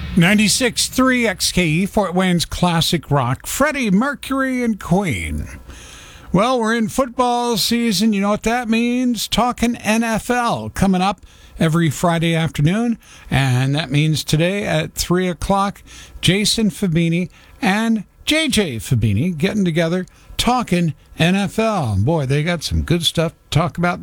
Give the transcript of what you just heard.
96.3 XKE, Fort Wayne's classic rock, Freddie Mercury and Queen. Well, we're in football season. You know what that means? Talking NFL coming up every Friday afternoon. And that means today at 3 o'clock, Jason Fabini and JJ Fabini getting together talking NFL. Boy, they got some good stuff to talk about